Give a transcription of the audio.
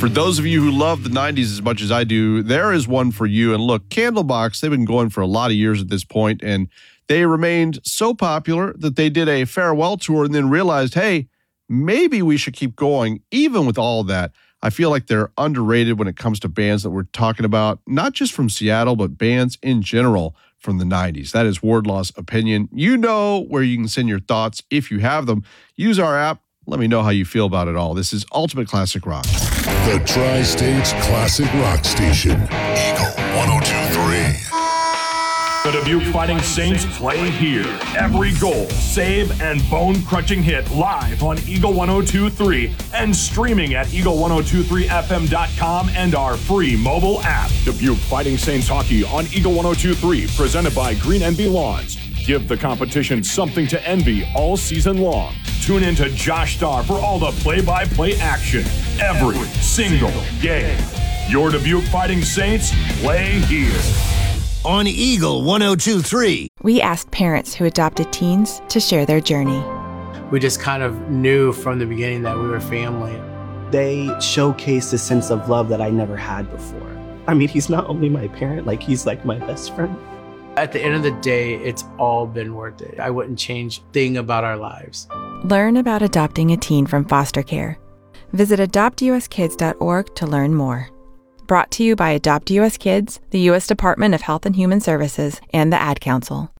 For those of you who love the 90s as much as I do, there is one for you. And look, Candlebox, they've been going for a lot of years at this point, and they remained so popular that they did a farewell tour and then realized, hey, maybe we should keep going. Even with all of that, I feel like they're underrated when it comes to bands that we're talking about, not just from Seattle, but bands in general from the 90s. That is Wardlaw's opinion. You know where you can send your thoughts if you have them. Use our app. Let me know how you feel about it all. This is Ultimate Classic Rock. The Tri-States Classic Rock Station, Eagle 102.3. The Dubuque Fighting Saints play here. Every goal, save, and bone-crunching hit live on Eagle 102.3 and streaming at eagle1023fm.com and our free mobile app. Dubuque Fighting Saints hockey on Eagle 102.3, presented by Green Envy Lawns. Give the competition something to envy all season long. Tune in to Josh Starr for all the play-by-play action every single game. Your Dubuque Fighting Saints play here. On Eagle 102.3. We asked parents who adopted teens to share their journey. We just kind of knew from the beginning that we were family. They showcased a sense of love that I never had before. I mean, he's not only my parent, like he's like my best friend. At the end of the day, it's all been worth it. I wouldn't change a thing about our lives. Learn about adopting a teen from foster care. Visit adoptuskids.org to learn more. Brought to you by Adopt US Kids, the U.S. Department of Health and Human Services, and the Ad Council.